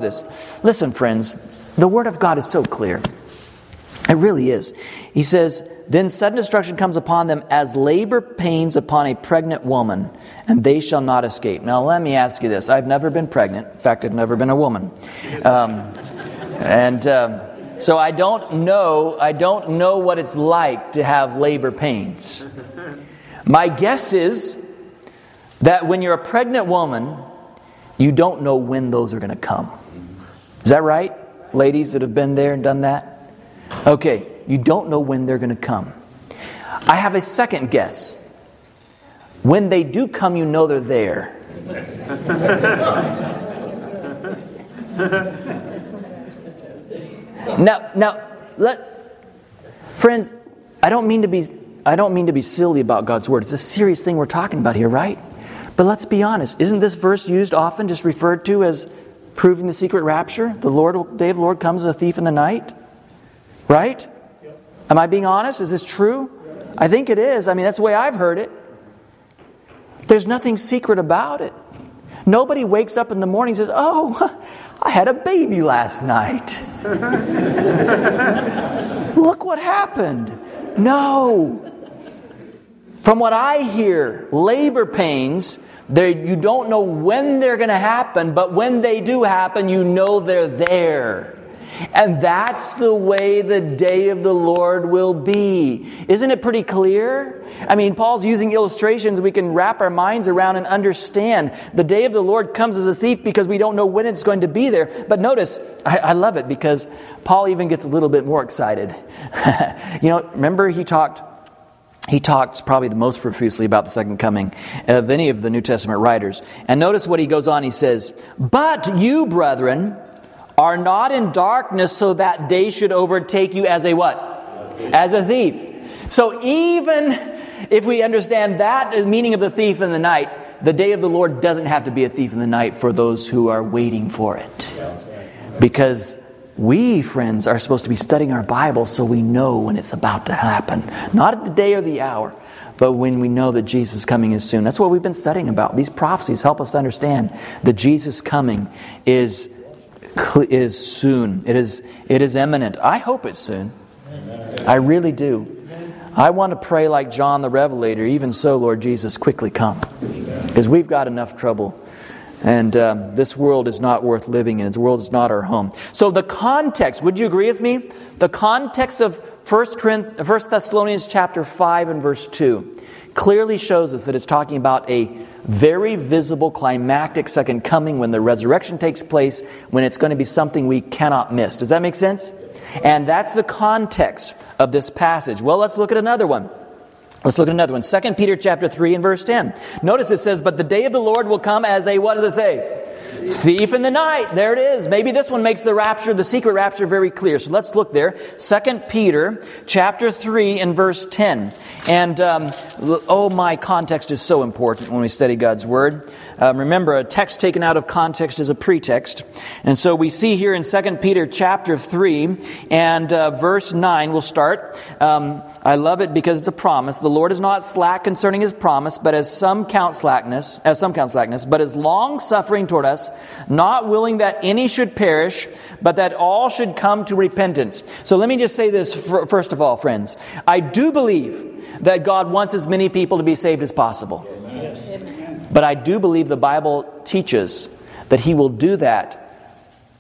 this. Listen, friends, the Word of God is so clear. It really is. He says, then sudden destruction comes upon them as labor pains upon a pregnant woman, and they shall not escape. Now, let me ask you this. I've never been pregnant. In fact, I've never been a woman. So I don't know what it's like to have labor pains. My guess is that when you're a pregnant woman, you don't know when those are going to come. Is that right? Ladies that have been there and done that? Okay, you don't know when they're going to come. I have a second guess. When they do come, you know they're there. Friends, I don't mean to be silly about God's Word. It's a serious thing we're talking about here, right? But let's be honest. Isn't this verse used often, just referred to as proving the secret rapture? The day of the Lord comes as a thief in the night. Right? Yep. Am I being honest? Is this true? Yep. I think it is. I mean, that's the way I've heard it. There's nothing secret about it. Nobody wakes up in the morning and says, oh, I had a baby last night. Look what happened. No. From what I hear, labor pains, you don't know when they're going to happen, but when they do happen, you know they're there. And that's the way the day of the Lord will be. Isn't it pretty clear? I mean, Paul's using illustrations we can wrap our minds around and understand. The day of the Lord comes as a thief because we don't know when it's going to be there. But notice, I love it because Paul even gets a little bit more excited. Remember he talked probably the most profusely about the second coming of any of the New Testament writers. And notice what he goes on. He says, but you, brethren, are not in darkness so that day should overtake you as a what? As a thief. So even if we understand that as meaning of the thief in the night, the day of the Lord doesn't have to be a thief in the night for those who are waiting for it. Because we, friends, are supposed to be studying our Bible so we know when it's about to happen. Not at the day or the hour, but when we know that Jesus' coming is soon. That's what we've been studying about. These prophecies help us to understand that Jesus' coming is soon. It is imminent. I hope it's soon. I really do. I want to pray like John the Revelator. Even so, Lord Jesus, quickly come. Because we've got enough trouble. And this world is not worth living in. This world is not our home. So the context, would you agree with me? The context of 1 Thessalonians chapter 5 and verse 2 clearly shows us that it's talking about a very visible climactic second coming when the resurrection takes place, when it's going to be something we cannot miss. Does that make sense? And that's the context of this passage. Well, let's look at another one. 2 Peter chapter 3 and verse 10. Notice it says, but the day of the Lord will come as a, what does it say? Thief in the night. There it is. Maybe this one makes the rapture, the secret rapture, very clear. So let's look there. 2 Peter chapter 3 and verse 10. And, my context is so important when we study God's Word. Remember, a text taken out of context is a pretext. And so we see here in 2 Peter chapter 3 and verse 9, we'll start. I love it because it's a promise. The Lord is not slack concerning His promise, but as some count slackness, but is long-suffering toward us, not willing that any should perish, but that all should come to repentance. So let me just say this first of all, friends. I do believe that God wants as many people to be saved as possible. Yes. But I do believe the Bible teaches that He will do that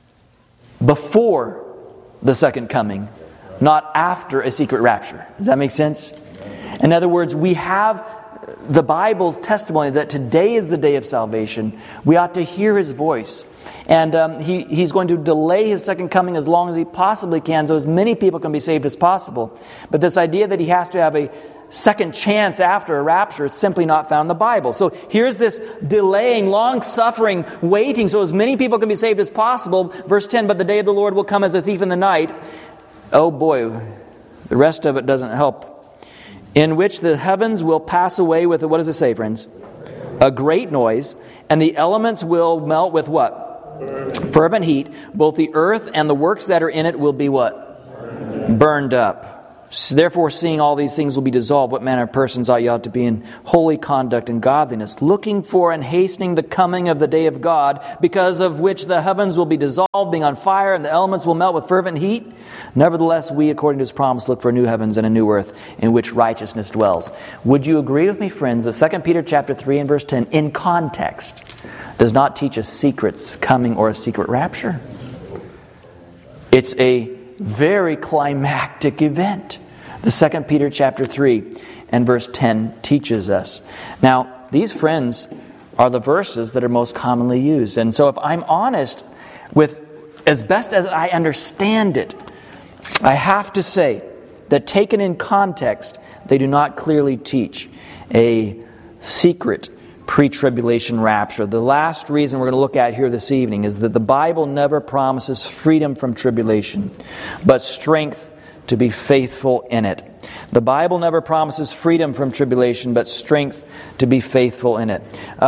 before the second coming, not after a secret rapture. Does that make sense? In other words, we have the Bible's testimony that today is the day of salvation. We ought to hear His voice. And He's going to delay His second coming as long as He possibly can so as many people can be saved as possible. But this idea that He has to have a second chance after a rapture is simply not found in the Bible. So here's this delaying, long-suffering, waiting so as many people can be saved as possible. Verse 10, but the day of the Lord will come as a thief in the night. Oh boy, the rest of it doesn't help. In which the heavens will pass away with, what does it say, friends? A great noise, and the elements will melt with what? Fervent heat. Both the earth and the works that are in it will be what? Burned up. Therefore, seeing all these things will be dissolved, what manner of persons ought you ought to be in holy conduct and godliness, looking for and hastening the coming of the day of God, because of which the heavens will be dissolved, being on fire, and the elements will melt with fervent heat. Nevertheless, we, according to His promise, look for new heavens and a new earth in which righteousness dwells. Would you agree with me, friends, that 2 Peter chapter 3 and verse 10, in context, does not teach a secret coming or a secret rapture? It's a very climactic event. The 2 Peter chapter 3 and verse 10 teaches us. Now, these, friends, are the verses that are most commonly used. And so if I'm honest with, as best as I understand it, I have to say that taken in context, they do not clearly teach a secret pre-tribulation rapture. The last reason we're going to look at here this evening is that the Bible never promises freedom from tribulation, but strength to be faithful in it. The Bible never promises freedom from tribulation, but strength to be faithful in it.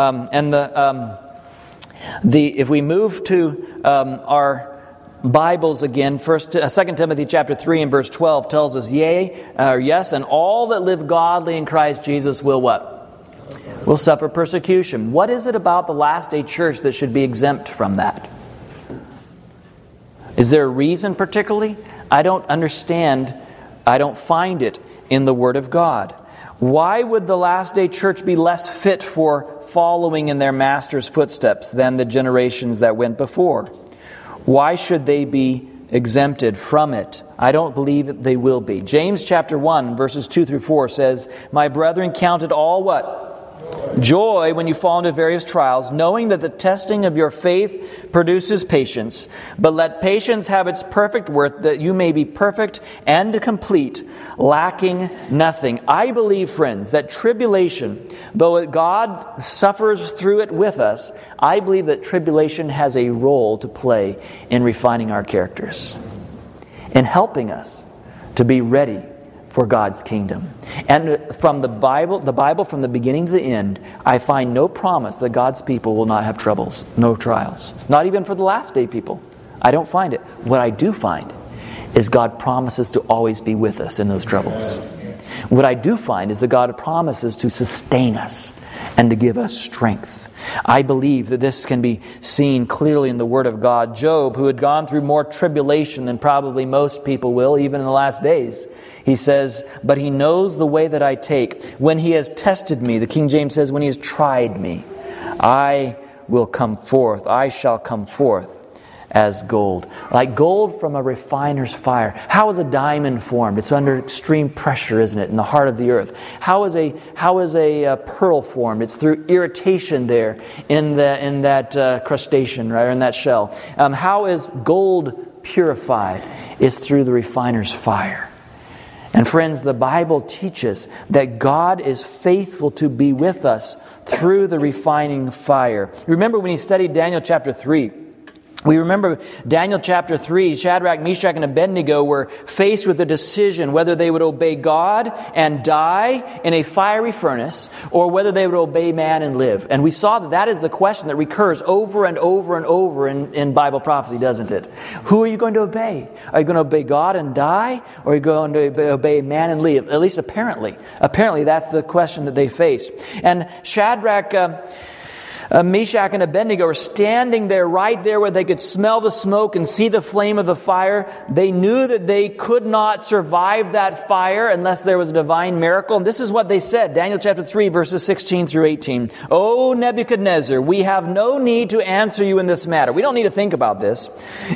If we move to our Bibles again, 2 Timothy chapter 3 and verse 12 tells us, yes, and all that live godly in Christ Jesus will what? Will suffer persecution. What is it about the last day church that should be exempt from that? Is there a reason particularly? I don't understand. I don't find it in the Word of God. Why would the last day church be less fit for following in their master's footsteps than the generations that went before? Why should they be exempted from it? I don't believe that they will be. James chapter 1 verses 2 through 4 says, "My brethren, count it all what? Joy when you fall into various trials, knowing that the testing of your faith produces patience. But let patience have its perfect work, that you may be perfect and complete, lacking nothing." I believe, friends, that tribulation, though God suffers through it with us, I believe that tribulation has a role to play in refining our characters, in helping us to be ready for God's kingdom. And from the Bible from the beginning to the end, I find no promise that God's people will not have troubles, no trials. Not even for the last day people. I don't find it. What I do find is God promises to always be with us in those troubles. What I do find is that God promises to sustain us and to give us strength. I believe that this can be seen clearly in the Word of God. Job, who had gone through more tribulation than probably most people will, even in the last days, he says, "But He knows the way that I take. When He has tested me," the King James says, "when He has tried me, I will come forth. I shall come forth as gold." Like gold from a refiner's fire. How is a diamond formed? It's under extreme pressure, isn't it, in the heart of the earth? How is a pearl formed? It's through irritation there in that crustacean, right, or in that shell. How is gold purified? It's through the refiner's fire. And friends, the Bible teaches that God is faithful to be with us through the refining fire. Remember when He studied Daniel chapter 3? We remember Daniel chapter 3, Shadrach, Meshach, and Abednego were faced with a decision whether they would obey God and die in a fiery furnace, or whether they would obey man and live. And we saw that is the question that recurs over and over and over in Bible prophecy, doesn't it? Who are you going to obey? Are you going to obey God and die, or are you going to obey man and live? At least apparently. Apparently that's the question that they faced. And Shadrach, Meshach and Abednego were standing there, right there where they could smell the smoke and see the flame of the fire. They knew that they could not survive that fire unless there was a divine miracle. And this is what they said, Daniel chapter 3, verses 16 through 18. "O Nebuchadnezzar, we have no need to answer you in this matter." We don't need to think about this.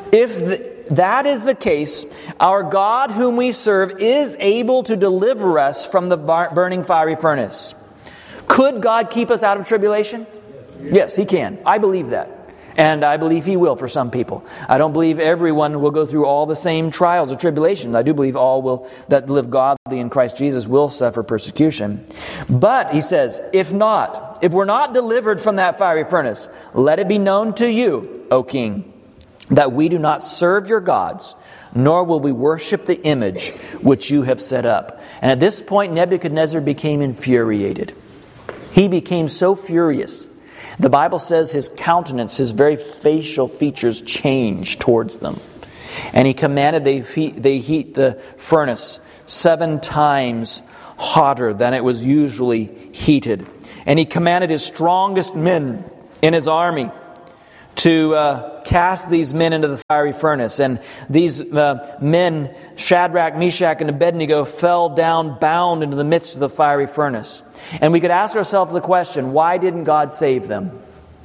"If that is the case, our God whom we serve is able to deliver us from the burning fiery furnace." Could God keep us out of tribulation? Yes, He can. I believe that. And I believe He will for some people. I don't believe everyone will go through all the same trials or tribulations. I do believe all that live godly in Christ Jesus will suffer persecution. But, he says, if we're not delivered from that fiery furnace, let it be known to you, O King, that we do not serve your gods, nor will we worship the image which you have set up. And at this point, Nebuchadnezzar became infuriated. He became so furious. The Bible says his countenance, his very facial features changed towards them. And he commanded they heat the furnace 7 times hotter than it was usually heated. And he commanded his strongest men in his army to cast these men into the fiery furnace. And these men, Shadrach, Meshach, and Abednego, fell down bound into the midst of the fiery furnace. And we could ask ourselves the question, why didn't God save them?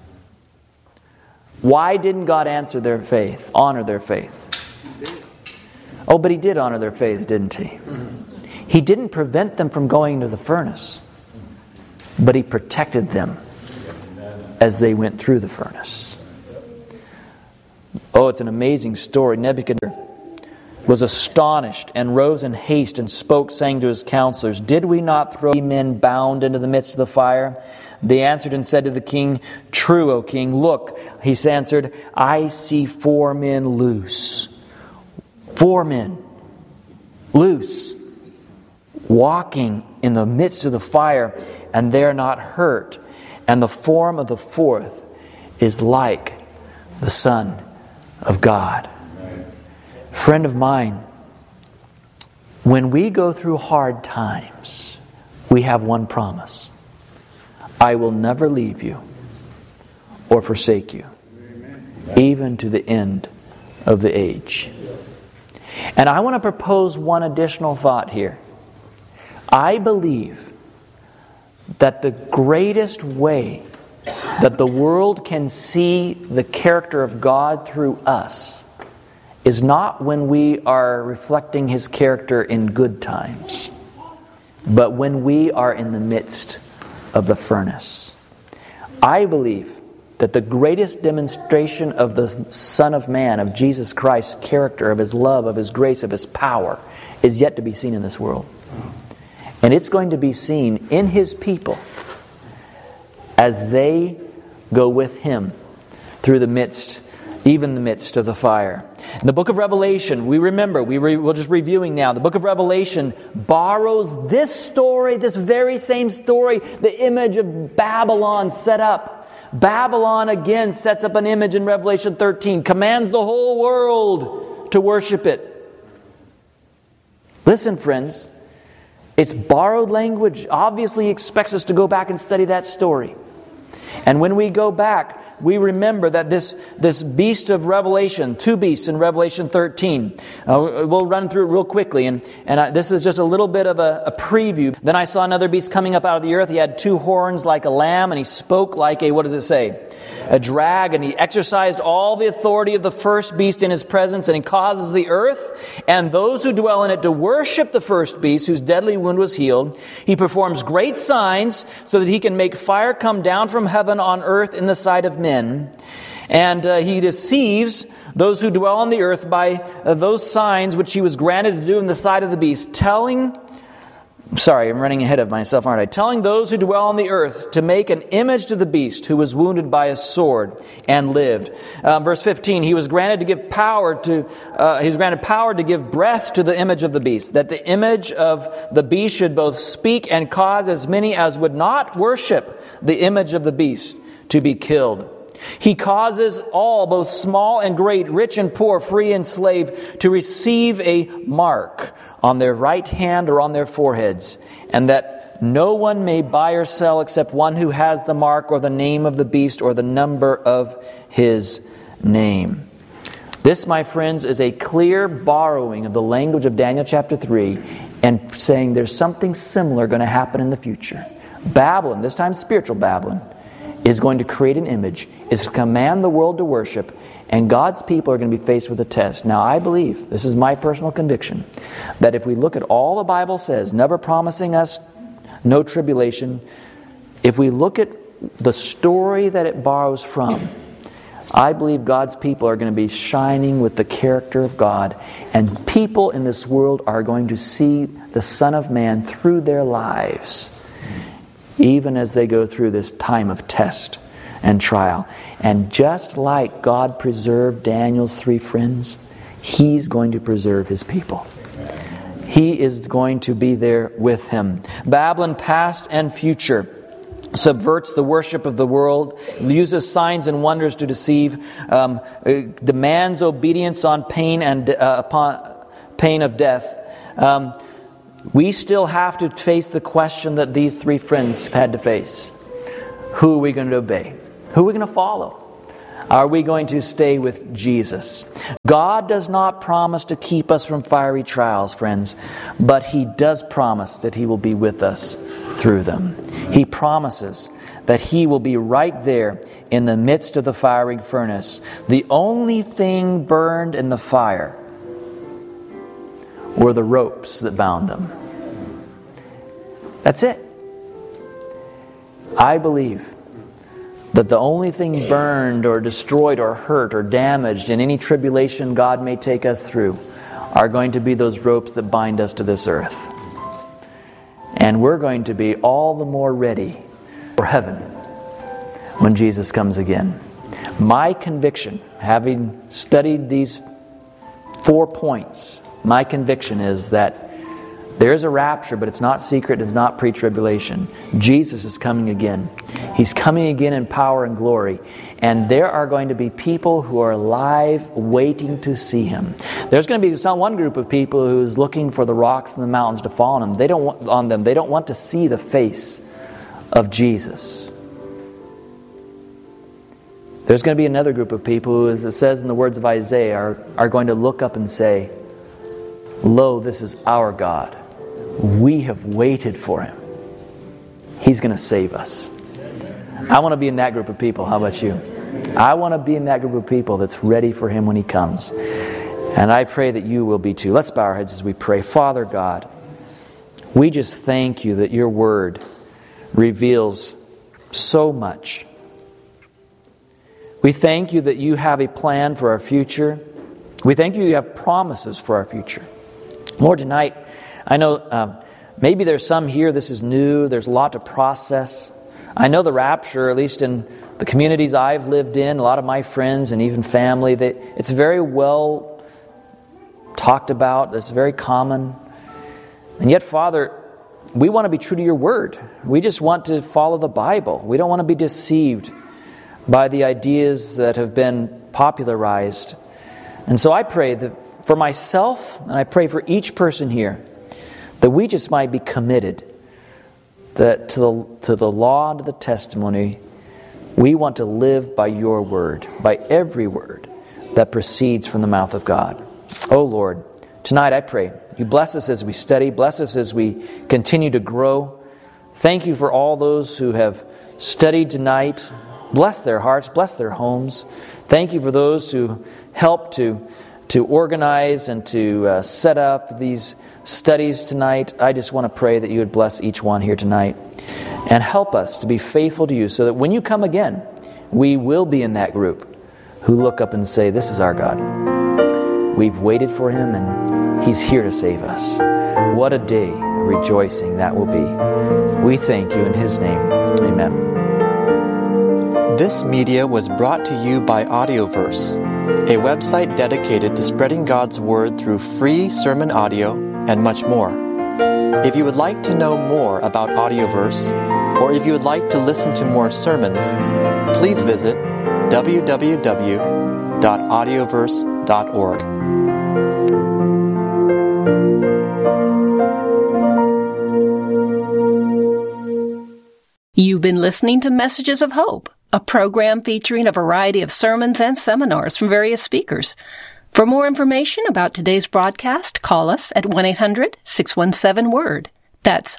Why didn't God answer their faith, honor their faith? Oh, but He did honor their faith, didn't He? He didn't prevent them from going into the furnace, but He protected them as they went through the furnace. Oh, it's an amazing story. Nebuchadnezzar was astonished and rose in haste and spoke, saying to his counselors, "Did we not throw men bound into the midst of the fire?" They answered and said to the king, "True, O king. Look," he answered, "I see 4 men loose." 4 men loose, walking in the midst of the fire, and they're not hurt. And the form of the 4th is like the Son of God. Right. Friend of mine, when we go through hard times, we have one promise: I will never leave you or forsake you, even to the end of the age. And I want to propose one additional thought here. I believe that the greatest way that the world can see the character of God through us is not when we are reflecting His character in good times, but when we are in the midst of the furnace. I believe that the greatest demonstration of the Son of Man, of Jesus Christ's character, of His love, of His grace, of His power, is yet to be seen in this world. And it's going to be seen in His people as they go with Him through the midst, even the midst of the fire. In the book of Revelation, we remember, we're just reviewing now, the book of Revelation borrows this story, this very same story, the image of Babylon set up. Babylon again sets up an image in Revelation 13, commands the whole world to worship it. Listen, friends, it's borrowed language. Obviously, He expects us to go back and study that story. And when we go back, we remember that this beast of Revelation, 2 beasts in Revelation 13. We'll run through it real quickly, and this is just a little bit of a preview. Then I saw another beast coming up out of the earth. He had 2 horns like a lamb, and he spoke like a, what does it say? A dragon. He exercised all the authority of the first beast in his presence, and he causes the earth and those who dwell in it to worship the first beast, whose deadly wound was healed. He performs great signs so that he can make fire come down from heaven on earth in the sight of men. And he deceives those who dwell on the earth by those signs which he was granted to do in the sight of the beast, telling those who dwell on the earth to make an image to the beast who was wounded by a sword and lived. Verse 15, he was granted power to give breath to the image of the beast, that the image of the beast should both speak and cause as many as would not worship the image of the beast to be killed. He causes all, both small and great, rich and poor, free and slave, to receive a mark on their right hand or on their foreheads, and that no one may buy or sell except one who has the mark or the name of the beast or the number of his name. This, my friends, is a clear borrowing of the language of Daniel chapter 3 and saying there's something similar going to happen in the future. Babylon, this time spiritual Babylon, is going to create an image, is to command the world to worship, and God's people are going to be faced with a test. Now, I believe, this is my personal conviction, that if we look at all the Bible says, never promising us no tribulation, if we look at the story that it borrows from, I believe God's people are going to be shining with the character of God, and people in this world are going to see the Son of Man through their lives, even as they go through this time of test and trial. And just like God preserved Daniel's 3 friends, He's going to preserve His people. He is going to be there with him. Babylon, past and future. subverts the worship of the world, uses signs and wonders to deceive, demands obedience on pain and upon pain of death. We still have to face the question that these three friends had to face. Who are we going to obey? Who are we going to follow? Are we going to stay with Jesus? God does not promise to keep us from fiery trials, friends, but He does promise that He will be with us through them. He promises that He will be right there in the midst of the fiery furnace. The only thing burned in the fire were the ropes that bound them. That's it. I believe that the only thing burned or destroyed or hurt or damaged in any tribulation God may take us through are going to be those ropes that bind us to this earth. And we're going to be all the more ready for heaven when Jesus comes again. My conviction, having studied these 4 points, my conviction is that there is a rapture, but it's not secret, it's not pre-tribulation. Jesus is coming again. He's coming again in power and glory. And there are going to be people who are alive waiting to see Him. There's going to be one group of people who's looking for the rocks and the mountains to fall on them. They don't want to see the face of Jesus. There's going to be another group of people who, as it says in the words of Isaiah, are going to look up and say, "Lo, this is our God. We have waited for Him. He's going to save us." I want to be in that group of people. How about you? I want to be in that group of people that's ready for Him when He comes. And I pray that you will be too. Let's bow our heads as we pray. Father God, we just thank You that Your Word reveals so much. We thank You that You have a plan for our future. We thank You have promises for our future. Lord, tonight, I know maybe there's some here, this is new, there's a lot to process. I know the rapture, at least in the communities I've lived in, a lot of my friends and even family, it's very well talked about, it's very common. And yet, Father, we want to be true to Your Word. We just want to follow the Bible. We don't want to be deceived by the ideas that have been popularized. And so I pray that for myself, and I pray for each person here, that we just might be committed that to the law and to the testimony. We want to live by Your Word, by every word that proceeds from the mouth of God. Oh Lord, tonight I pray You bless us as we study, bless us as we continue to grow. Thank You for all those who have studied tonight. Bless their hearts, bless their homes. Thank You for those who helped to organize and to set up these studies tonight. I just want to pray that You would bless each one here tonight and help us to be faithful to You so that when You come again, we will be in that group who look up and say, "This is our God. We've waited for Him and He's here to save us." What a day of rejoicing that will be. We thank You in His name. Amen. This media was brought to you by Audioverse, a website dedicated to spreading God's Word through free sermon audio and much more. If you would like to know more about Audioverse, or if you would like to listen to more sermons, please visit www.audioverse.org. You've been listening to Messages of Hope, a program featuring a variety of sermons and seminars from various speakers. For more information about today's broadcast, call us at 1-800-617-WORD. That's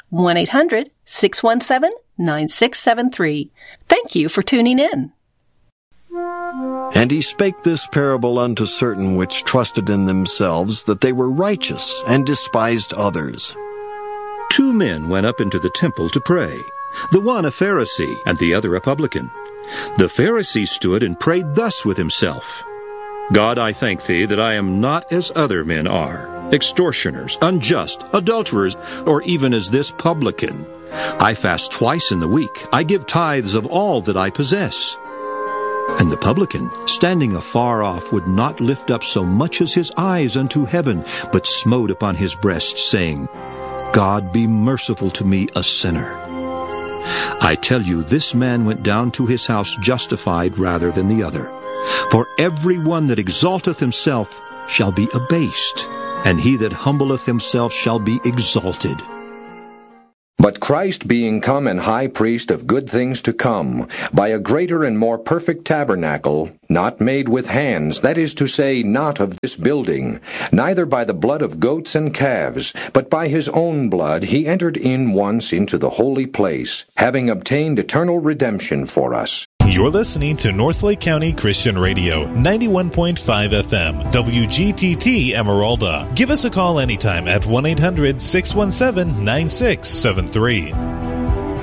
1-800-617-9673. Thank you for tuning in. And He spake this parable unto certain which trusted in themselves that they were righteous, and despised others. 2 men went up into the temple to pray, the one a Pharisee, and the other a publican. The Pharisee stood and prayed thus with himself: God, I thank Thee that I am not as other men are, extortioners, unjust, adulterers, or even as this publican. I fast twice in the week. I give tithes of all that I possess. And the publican, standing afar off, would not lift up so much as his eyes unto heaven, but smote upon his breast, saying, God, be merciful to me, a sinner. I tell you, this man went down to his house justified rather than the other. For every one that exalteth himself shall be abased, and he that humbleth himself shall be exalted. But Christ being come an high priest of good things to come, by a greater and more perfect tabernacle, not made with hands, that is to say, not of this building, neither by the blood of goats and calves, but by his own blood he entered in once into the holy place, having obtained eternal redemption for us. You're listening to Northlake County Christian Radio, 91.5 FM, WGTT Emeralda. Give us a call anytime at 1-800-617-9673.